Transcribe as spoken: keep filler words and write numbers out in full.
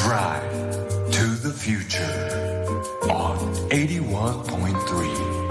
Drive to the future on eighty-one point three